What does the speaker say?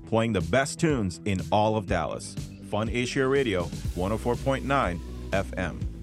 playing the best tunes in all of Dallas. Fun Asia Radio, 104.9 FM.